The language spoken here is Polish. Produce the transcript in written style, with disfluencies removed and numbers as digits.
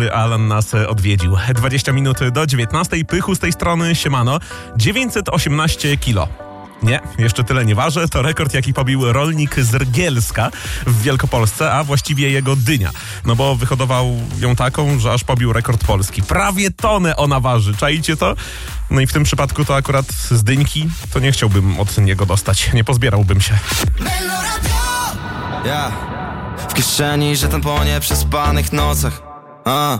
Alan nas odwiedził. 20 minut do 19. Pychu z tej strony, siemano. 918 kilo. Nie, jeszcze tyle nie waży. To rekord, jaki pobił rolnik z Rgielska w Wielkopolsce, a właściwie jego dynia. No bo wyhodował ją taką, że aż pobił rekord polski. Prawie tonę ona waży. Czaicie to? No i w tym przypadku to akurat z dyńki to nie chciałbym od niego dostać. Nie pozbierałbym się. Ja, w kieszeni, że ten po nieprzespanych nocach.